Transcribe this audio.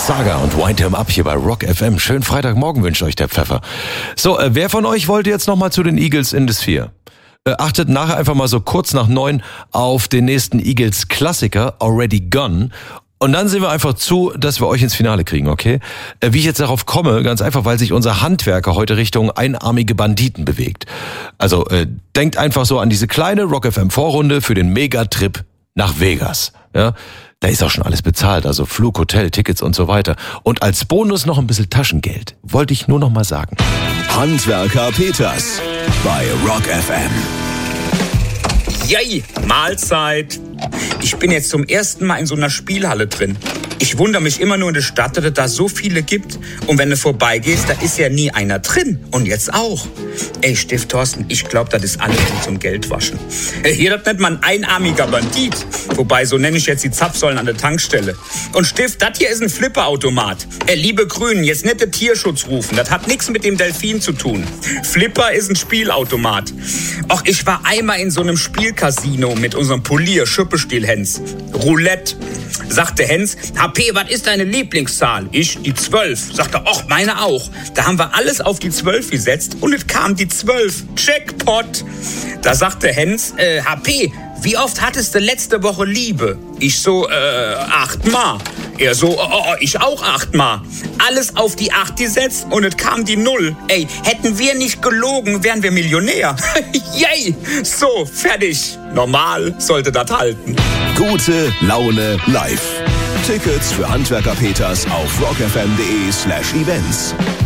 Saga und Wind 'Em Up hier bei Rock FM. Schönen Freitagmorgen wünscht euch der Pfeffer. So, wer von euch wollte jetzt nochmal zu den Eagles in das 4? Achtet nachher einfach mal so kurz nach 9 auf den nächsten Eagles-Klassiker, Already Gone. Und dann sehen wir einfach zu, dass wir euch ins Finale kriegen, okay? Wie ich jetzt darauf komme, ganz einfach, weil sich unser Handwerker heute Richtung einarmige Banditen bewegt. Also denkt einfach so an diese kleine Rock FM Vorrunde für den Megatrip nach Vegas. Ja, da ist auch schon alles bezahlt, also Flug, Hotel, Tickets und so weiter. Und als Bonus noch ein bisschen Taschengeld, wollte ich nur noch mal sagen. Handwerker Peters bei Rock FM. Yay, Mahlzeit. Ich bin jetzt zum ersten Mal in so einer Spielhalle drin. Ich wundere mich immer nur in der Stadt, dass es da so viele gibt. Und wenn du vorbeigehst, da ist ja nie einer drin. Und jetzt auch. Ey, Stift Thorsten, ich glaube, das ist alles nur zum Geldwaschen. Hier, das nennt man einarmiger Bandit. Wobei, so nenne ich jetzt die Zapfsäulen an der Tankstelle. Und Stift, das hier ist ein Flipperautomat. Liebe Grünen, jetzt nicht den Tierschutz rufen. Das hat nichts mit dem Delfin zu tun. Flipper ist ein Spielautomat. Och, ich war einmal in so einem Spielcasino mit unserem Polier, Schüppestiel Hens. Roulette. Sagte Hens, HP, was ist deine Lieblingszahl? Ich, die 12. Sagte, och, meine auch. Da haben wir alles auf die 12 gesetzt und es kam die 12. Jackpot. Da sagte Hens, HP, wie oft hattest du letzte Woche Liebe? Ich so, 8-mal. Er so, ich auch 8-mal. Alles auf die 8 gesetzt und es kam die 0. Ey, hätten wir nicht gelogen, wären wir Millionär. Yay! So, fertig. Normal sollte das halten. Gute Laune live. Tickets für Handwerker Peters auf rockfm.de/events.